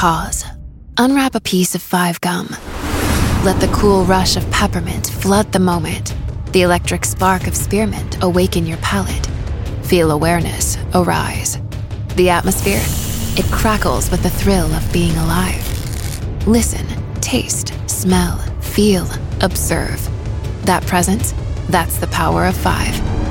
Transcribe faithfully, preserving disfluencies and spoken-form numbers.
Pause. Unwrap a piece of five gum. Let the cool rush of peppermint flood the moment. The electric spark of spearmint awaken your palate. Feel awareness arise. The atmosphere, it crackles with the thrill of being alive. Listen, taste, smell, feel, observe. That presence, that's the power of five.